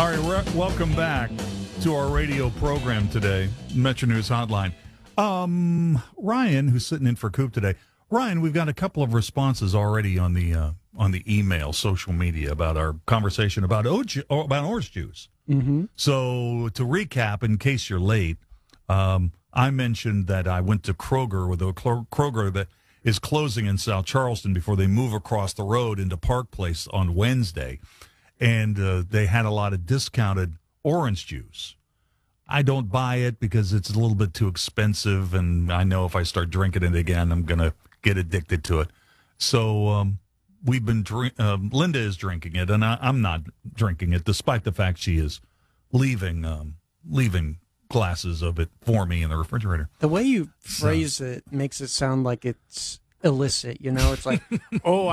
All right, welcome back to our radio program today, Metro News Hotline. Ryan, who's sitting in for Coop today. Ryan, we've got a couple of responses already on the email, social media about our conversation about orange juice. Mm-hmm. So to recap, in case you're late, I mentioned that I went to Kroger, with a Kroger that is closing in South Charleston before they move across the road into Park Place on Wednesday. And they had a lot of discounted orange juice. I don't buy it because it's a little bit too expensive, and I know if I start drinking it again, I'm going to get addicted to it. So we've been Linda is drinking it, and I'm not drinking it, despite the fact she is leaving glasses of it for me in the refrigerator. The way you phrase it makes it sound like it's illicit. You know, it's like, oh,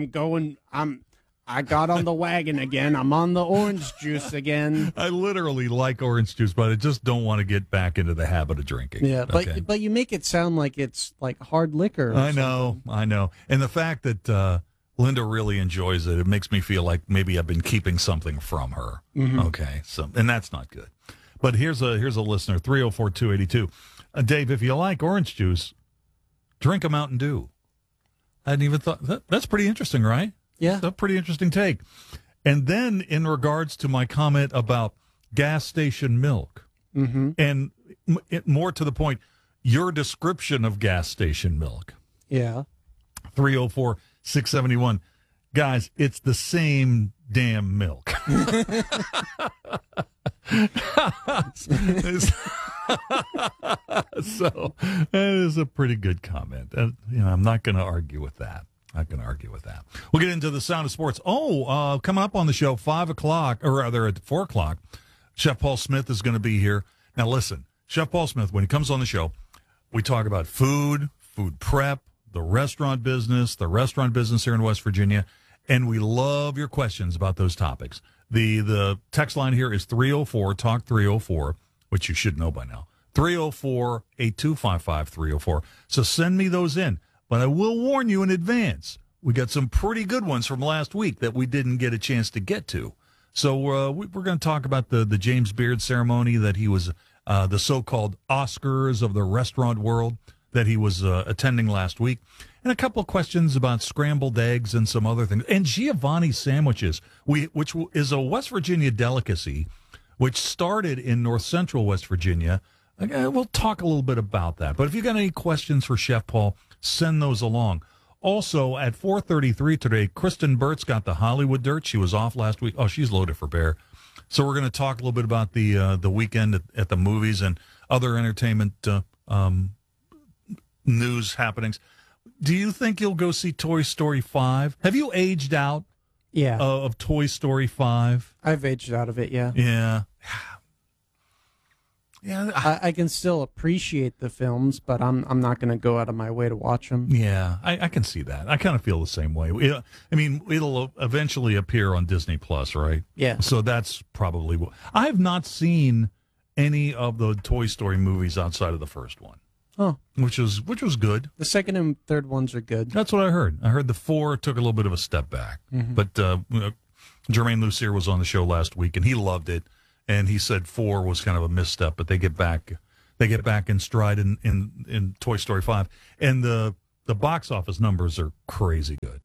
I got on the wagon again. I'm on the orange juice again. I literally like orange juice, but I just don't want to get back into the habit of drinking. Yeah, but you make it sound like it's like hard liquor. I know. And the fact that Linda really enjoys it, it makes me feel like maybe I've been keeping something from her. Mm-hmm. Okay, and that's not good. But here's a listener, 304-282. Dave, if you like orange juice, drink a Mountain Dew. I hadn't even thought that's pretty interesting, right? Yeah. That's a pretty interesting take. And then in regards to my comment about gas station milk, mm-hmm. and more to the point, your description of gas station milk. Yeah. 304-671. Guys, it's the same damn milk. So that is a pretty good comment. I'm not going to argue with that. We'll get into the sound of sports. Coming up on the show, 5 o'clock, or rather at 4 o'clock, Chef Paul Smith is going to be here. Now, listen, Chef Paul Smith, when he comes on the show, we talk about food prep, the restaurant business here in West Virginia, and we love your questions about those topics. The text line here is 304-TALK-304, which you should know by now, 304-8255-304. So send me those in. But I will warn you in advance, we got some pretty good ones from last week that we didn't get a chance to get to. So we're going to talk about the James Beard ceremony that he was, the so-called Oscars of the restaurant world that he was attending last week, and a couple of questions about scrambled eggs and some other things, and Giovanni sandwiches, which is a West Virginia delicacy, which started in north central West Virginia. We'll talk a little bit about that. But if you got any questions for Chef Paul, send those along. Also, at 4:33 today, Kristen Burt's got the Hollywood Dirt. She was off last week. Oh, she's loaded for bear. So we're going to talk a little bit about the weekend at the movies and other entertainment news happenings. Do you think you'll go see Toy Story 5? Have you aged out of Toy Story 5? I've aged out of it, yeah. Yeah. Yeah, I can still appreciate the films, but I'm not going to go out of my way to watch them. Yeah, I can see that. I kind of feel the same way. I mean, it'll eventually appear on Disney Plus, right? Yeah. So that's probably what. I have not seen any of the Toy Story movies outside of the first one. Oh, which was good. The second and third ones are good. That's what I heard. I heard the 4 took a little bit of a step back, but Jermaine Lucier was on the show last week and he loved it. And he said 4 was kind of a misstep, but they get back in stride in Toy Story 5. And the box office numbers are crazy good.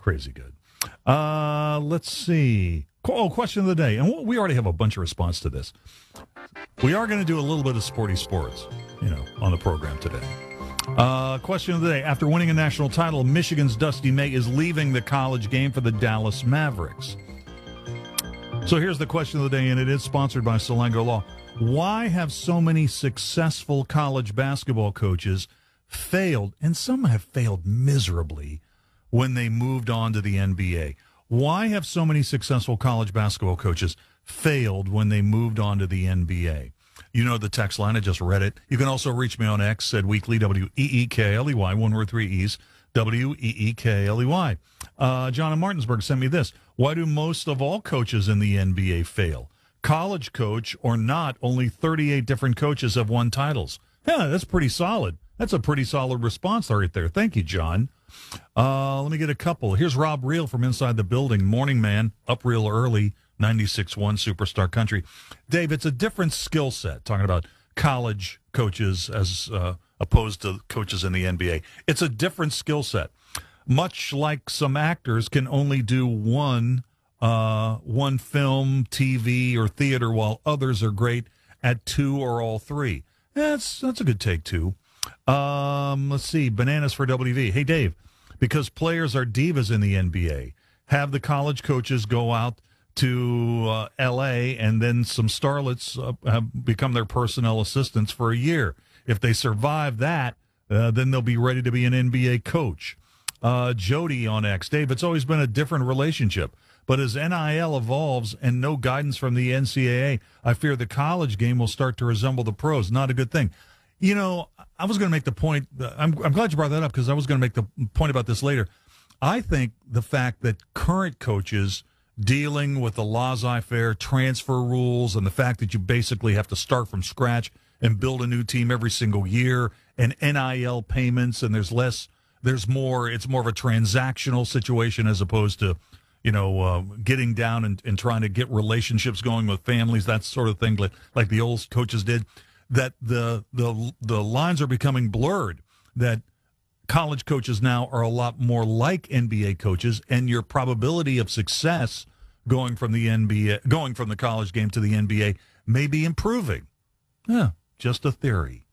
Let's see. Question of the day. And we already have a bunch of response to this. We are going to do a little bit of sporty sports, on the program today. Question of the day. After winning a national title, Michigan's Dusty May is leaving the college game for the Dallas Mavericks. So here's the question of the day, and it is sponsored by Salengo Law. Why have so many successful college basketball coaches failed, and some have failed miserably, when they moved on to the NBA? Why have so many successful college basketball coaches failed when they moved on to the NBA? You know the text line. I just read it. You can also reach me on X, said weekly, WEEKLEY, one word, 3 E's, WEEKLEY. John in Martinsburg sent me this. Why do most of all coaches in the NBA fail? College coach or not, only 38 different coaches have won titles. Yeah, that's pretty solid. That's a pretty solid response right there. Thank you, John. Let me get a couple. Here's Rob Reel from inside the building. Morning, man. Up real early. 96.1 Superstar Country. Dave, it's a different skill set, talking about college coaches as opposed to coaches in the NBA. It's a different skill set. Much like some actors can only do one film, TV, or theater, while others are great at two or all three. That's a good take, too. Let's see. Bananas for WV. Hey, Dave, because players are divas in the NBA, have the college coaches go out to L.A. and then some starlets have become their personnel assistants for a year. If they survive that, then they'll be ready to be an NBA coach. Jody on X. Dave, it's always been a different relationship. But as NIL evolves and no guidance from the NCAA, I fear the college game will start to resemble the pros. Not a good thing. You know, I was going to make the point. I'm glad you brought that up because I was going to make the point about this later. I think the fact that current coaches dealing with the laissez-faire transfer rules and the fact that you basically have to start from scratch and build a new team every single year and NIL payments and it's more of a transactional situation as opposed to, getting down and trying to get relationships going with families, that sort of thing, like the old coaches did, that the lines are becoming blurred, that college coaches now are a lot more like NBA coaches, and your probability of success going from the college game to the NBA may be improving. Yeah, just a theory.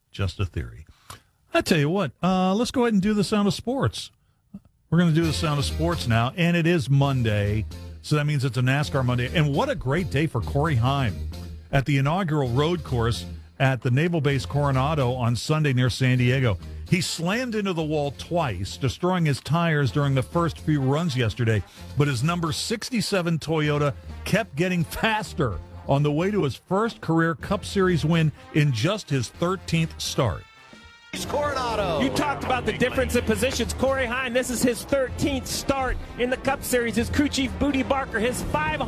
I tell you what, let's go ahead and do the Sound of Sports. We're going to do the Sound of Sports now, and it is Monday, so that means it's a NASCAR Monday. And what a great day for Corey Heim at the inaugural road course at the Naval Base Coronado on Sunday near San Diego. He slammed into the wall twice, destroying his tires during the first few runs yesterday, but his number 67 Toyota kept getting faster on the way to his first career Cup Series win in just his 13th start. Coronado. You talked about the difference in positions. Corey Heim, this is his 13th start in the Cup Series. His crew chief, Booty Barker, his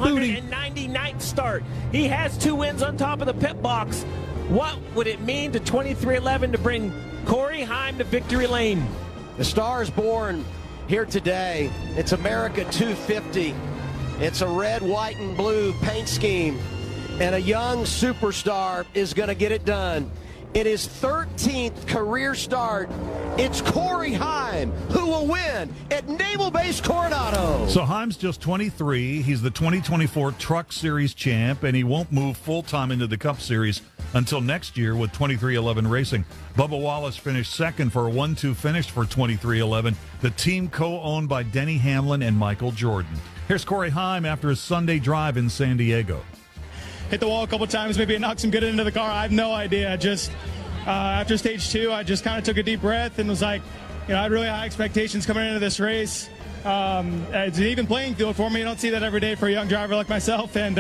599th start. He has 2 wins on top of the pit box. What would it mean to 23XI to bring Corey Heim to victory lane? The star is born here today. It's America 250. It's a red, white, and blue paint scheme. And a young superstar is going to get it done. In his 13th career start, it's Corey Heim who will win at Naval Base Coronado. So Heim's just 23. He's the 2024 Truck Series champ, and he won't move full-time into the Cup Series until next year with 23XI Racing. Bubba Wallace finished second for a 1-2 finish for 23XI, the team co-owned by Denny Hamlin and Michael Jordan. Here's Corey Heim after his Sunday drive in San Diego. Hit the wall a couple times, maybe it knocked some good into the car. I have no idea. Just after stage 2, I just kind of took a deep breath and was like, I had really high expectations coming into this race. It's an even playing field for me. You don't see that every day for a young driver like myself. And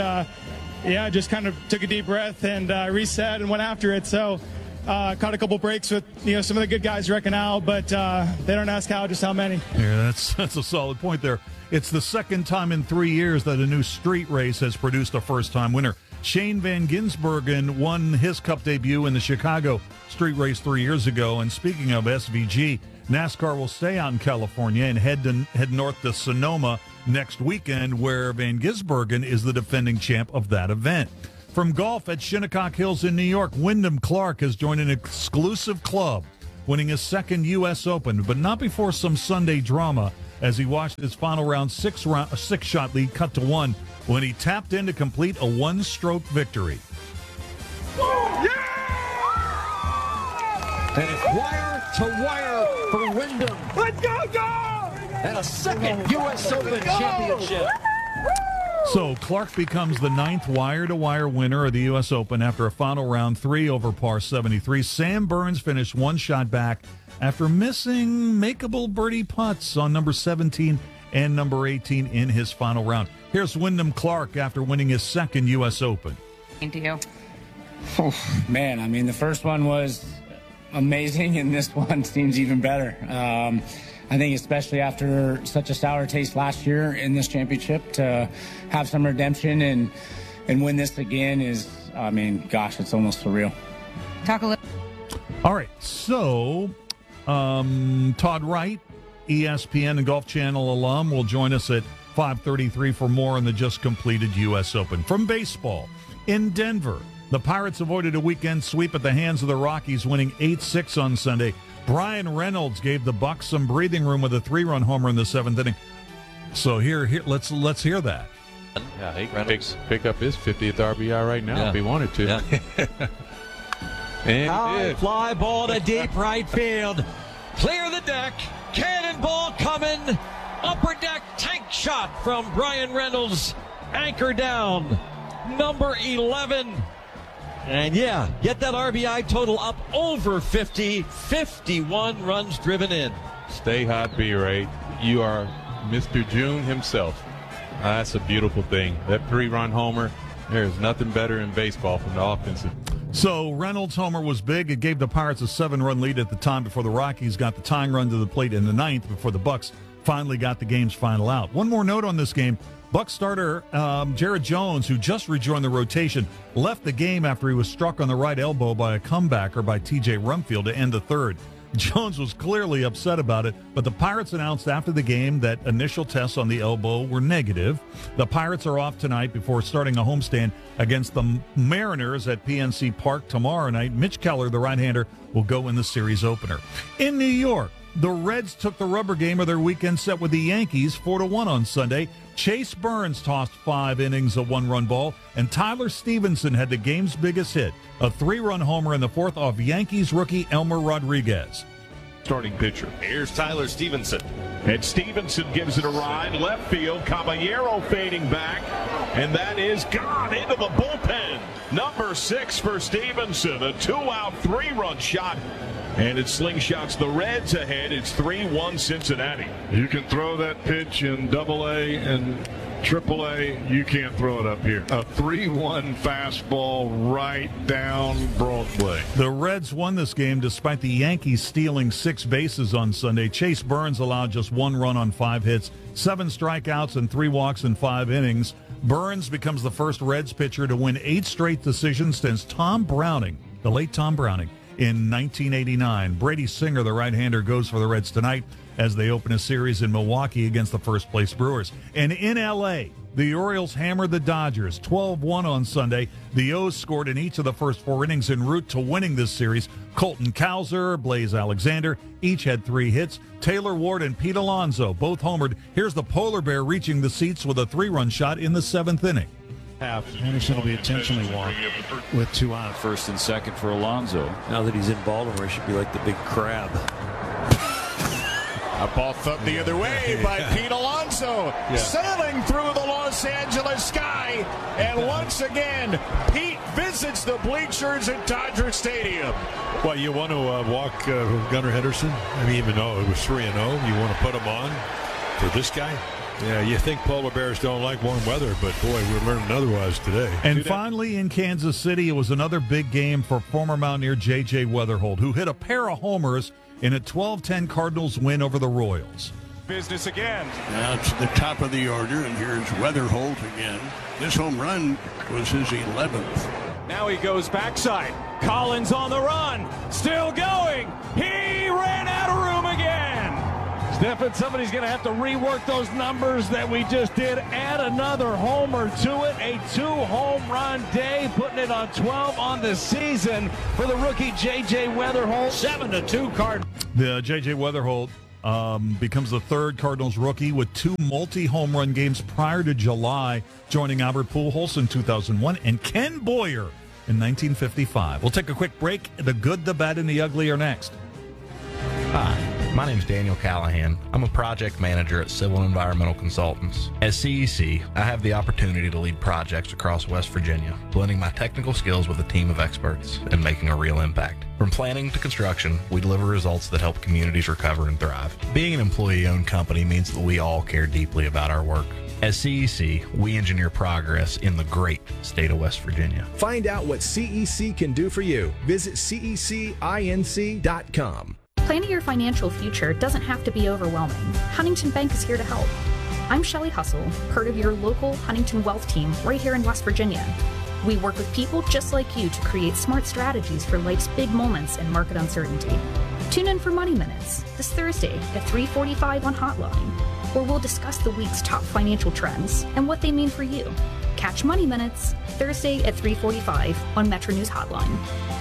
I just kind of took a deep breath and reset and went after it. So caught a couple breaks with some of the good guys wrecking out, but they don't ask how, just how many. Yeah, that's a solid point there. It's the second time in 3 years that a new street race has produced a first-time winner. Shane Van Gisbergen won his Cup debut in the Chicago street race 3 years ago. And speaking of SVG, NASCAR will stay out in California and head north to Sonoma next weekend, where Van Gisbergen is the defending champ of that event. From golf at Shinnecock Hills in New York, Wyndham Clark has joined an exclusive club, winning his second U.S. Open, but not before some Sunday drama as he watched his final round six-shot lead cut to 1 when he tapped in to complete a one-stroke victory. Yeah! And it's wire to wire for Wyndham. Let's go! And a second U.S. Open championship. So Clark becomes the 9th wire-to-wire winner of the U.S. Open after a final round 3 over par 73. Sam Burns finished 1 shot back after missing makeable birdie putts on number 17 and number 18 in his final round. Here's Wyndham Clark after winning his second U.S. Open. Thank you. Oh, man, I mean, the first one was amazing, and this one seems even better. I think especially after such a sour taste last year in this championship, to have some redemption and win this again is, I mean, gosh, it's almost surreal. Talk a little. All right, so Todd Wright, ESPN and Golf Channel alum, will join us at 5:33 for more on the just completed U.S. Open. From baseball, in Denver, the Pirates avoided a weekend sweep at the hands of the Rockies, winning 8-6 on Sunday. Brian Reynolds gave the Bucs some breathing room with a 3-run homer in the 7th inning. So here let's hear that. Yeah, he can pick up his 50th RBI right now if he wanted to. Yeah. And high fly ball to deep right field. Clear the deck. Cannonball coming. Upper deck tank shot from Brian Reynolds. Anchor down. Number 11. And get that RBI total up over 50. 51 runs driven in. Stay hot, B-Ray. You are Mr. June himself. That's a beautiful thing. That 3-run homer, there's nothing better in baseball from the offensive. So Reynolds' homer was big. It gave the Pirates a 7-run lead at the time before the Rockies got the tying run to the plate in the 9th before the Bucs finally got the game's final out. One more note on this game. Bucs starter Jared Jones, who just rejoined the rotation, left the game after he was struck on the right elbow by a comebacker by T.J. Rumfield to end the 3rd. Jones was clearly upset about it, but the Pirates announced after the game that initial tests on the elbow were negative. The Pirates are off tonight before starting a homestand against the Mariners at PNC Park tomorrow night. Mitch Keller, the right-hander, will go in the series opener. In New York, the Reds took the rubber game of their weekend set with the Yankees 4-1 on Sunday. Chase Burns tossed 5 innings of 1-run ball, and Tyler Stevenson had the game's biggest hit, a 3-run homer in the 4th off Yankees rookie Elmer Rodriguez. Starting pitcher. Here's Tyler Stevenson. And Stevenson gives it a ride. Left field. Caballero fading back. And that is gone into the bullpen. Number 6 for Stevenson. A 2-out, 3-run shot. And it slingshots the Reds ahead. It's 3-1 Cincinnati. You can throw that pitch in Double-A and Triple-A. You can't throw it up here. A 3-1 fastball right down Broadway. The Reds won this game despite the Yankees stealing 6 bases on Sunday. Chase Burns allowed just 1 run on 5 hits, 7 strikeouts, and 3 walks in 5 innings. Burns becomes the first Reds pitcher to win 8 straight decisions since Tom Browning, the late Tom Browning, in 1989. Brady Singer, the right-hander, goes for the Reds tonight as they open a series in Milwaukee against the first-place Brewers. And in L.A., the Orioles hammered the Dodgers 12-1 on Sunday. The O's scored in each of the first 4 innings en route to winning this series. Colton Cowser, Blaze Alexander, each had 3 hits. Taylor Ward and Pete Alonso both homered. Here's the Polar Bear reaching the seats with a 3-run shot in the 7th inning. Anderson will be intentionally walked with 2 on. First and second for Alonso. Now that he's in Baltimore, he should be like the big crab. A ball thumped the other way by Pete Alonso, sailing through the Los Angeles sky. And once again, Pete visits the bleachers at Dodger Stadium. Well, you want to walk Gunnar Henderson? I mean, even though it was 3-0, you want to put him on for this guy? Yeah, you think polar bears don't like warm weather, but boy, we're learning otherwise today. And finally, in Kansas City, it was another big game for former Mountaineer J.J. Weatherholt, who hit a pair of homers in a 12-10 Cardinals win over the Royals. Business again. Now it's the top of the order, and here's Weatherholt again. This home run was his 11th. Now he goes backside. Collins on the run. Still going. He ran out of room again. Stephen, somebody's going to have to rework those numbers that we just did. Add another homer to it. A 2-home run day, putting it on 12 on the season for the rookie J.J. Weatherholt. 7-2 Cardinals. The J.J. Weatherholt becomes the 3rd Cardinals rookie with 2 multi-home run games prior to July, joining Albert Pujols in 2001 and Ken Boyer in 1955. We'll take a quick break. The good, the bad, and the ugly are next. Hi. My name is Daniel Callahan. I'm a project manager at Civil and Environmental Consultants. At CEC, I have the opportunity to lead projects across West Virginia, blending my technical skills with a team of experts and making a real impact. From planning to construction, we deliver results that help communities recover and thrive. Being an employee-owned company means that we all care deeply about our work. At CEC, we engineer progress in the great state of West Virginia. Find out what CEC can do for you. Visit cecinc.com. Planning your financial future doesn't have to be overwhelming. Huntington Bank is here to help. I'm Shelley Hustle, part of your local Huntington Wealth team right here in West Virginia. We work with people just like you to create smart strategies for life's big moments and market uncertainty. Tune in for Money Minutes this Thursday at 3:45 on Hotline. where we'll discuss the week's top financial trends and what they mean for you. Catch Money Minutes, Thursday at 3:45 on Metro News Hotline.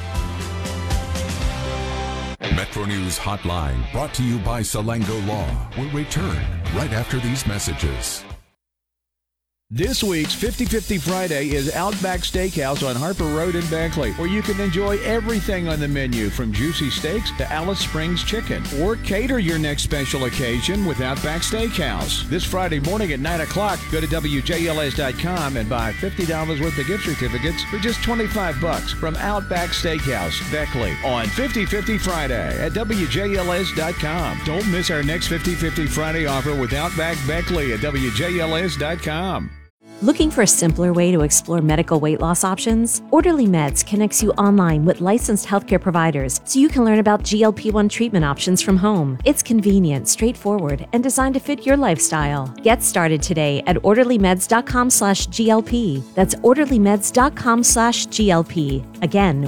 Metro News Hotline, brought to you by Salango Law, will return right after these messages. This week's 50-50 Friday is Outback Steakhouse on Harper Road in Beckley, where you can enjoy everything on the menu from juicy steaks to Alice Springs chicken. Or cater your next special occasion with Outback Steakhouse. This Friday morning at 9 o'clock, go to WJLS.com and buy $50 worth of gift certificates for just $25 from Outback Steakhouse, Beckley, on 50-50 Friday at WJLS.com. Don't miss our next 50-50 Friday offer with Outback Beckley at WJLS.com. Looking for a simpler way to explore medical weight loss options? Orderly Meds connects you online with licensed healthcare providers so you can learn about GLP-1 treatment options from home. It's convenient, straightforward, and designed to fit your lifestyle. Get started today at orderlymeds.com/GLP. That's orderlymeds.com/GLP. Again,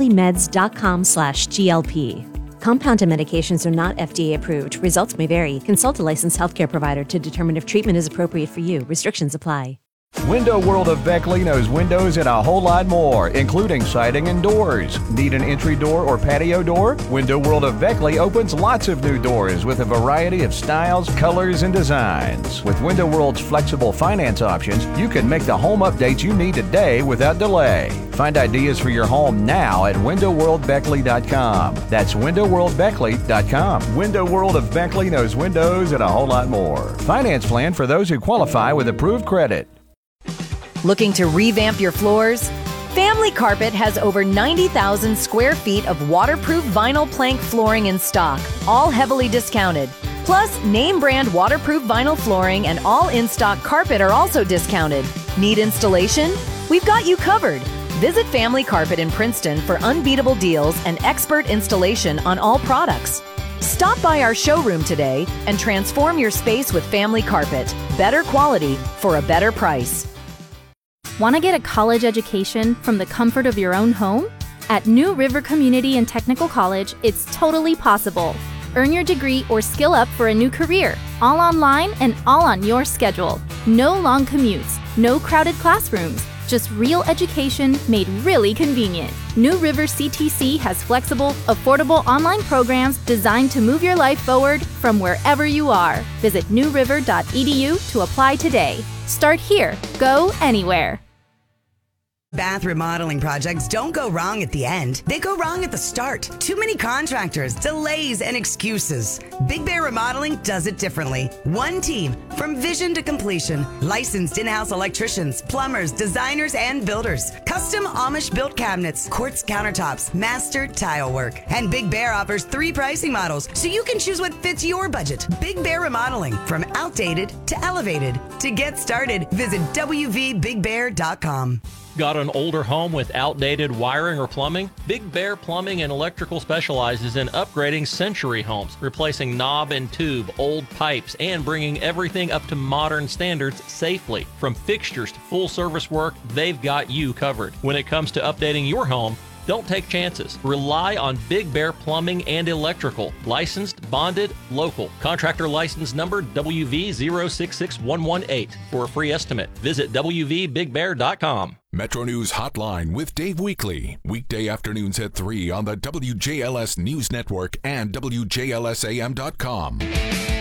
orderlymeds.com/GLP. Compounded medications are not FDA approved. Results may vary. Consult a licensed healthcare provider to determine if treatment is appropriate for you. Restrictions apply. Window World of Beckley knows windows and a whole lot more, including siding and doors. Need an entry door or patio door? Window World of Beckley opens lots of new doors with a variety of styles, colors, and designs. With Window World's flexible finance options, you can make the home updates you need today without delay. Find ideas for your home now at windowworldbeckley.com. That's windowworldbeckley.com. Window World of Beckley knows windows and a whole lot more. Finance plan for those who qualify with approved credit. Looking to revamp your floors? Family Carpet has over 90,000 square feet of waterproof vinyl plank flooring in stock, all heavily discounted. Plus, name brand waterproof vinyl flooring and all in-stock carpet are also discounted. Need installation? We've got you covered. Visit Family Carpet in Princeton for unbeatable deals and expert installation on all products. Stop by our showroom today and transform your space with Family Carpet. Better quality for a better price. Want to get a college education from the comfort of your own home? At New River Community and Technical College, it's totally possible. Earn your degree or skill up for a new career, all online and all on your schedule. No long commutes, no crowded classrooms, just real education made really convenient. New River CTC has flexible, affordable online programs designed to move your life forward from wherever you are. Visit newriver.edu to apply today. Start here, go anywhere. Bath remodeling projects don't go wrong at the end. They go wrong at the start. Too many contractors, delays, and excuses. Big Bear Remodeling does it differently. One team, from vision to completion. Licensed in-house electricians, plumbers, designers, and builders. Custom Amish-built cabinets, quartz countertops, master tile work. And Big Bear offers 3 pricing models, so you can choose what fits your budget. Big Bear Remodeling, from outdated to elevated. To get started, visit wvbigbear.com. Got an older home with outdated wiring or plumbing? Big Bear Plumbing and Electrical specializes in upgrading century homes, replacing knob and tube, old pipes, and bringing everything up to modern standards safely. From fixtures to full service work, they've got you covered. When it comes to updating your home, don't take chances. Rely on Big Bear Plumbing and Electrical. Licensed, bonded, local. Contractor license number WV066118. For a free estimate, visit WVBigBear.com. Metro News Hotline with Dave Weekley. Weekday afternoons at 3 on the WJLS News Network and WJLSAM.com.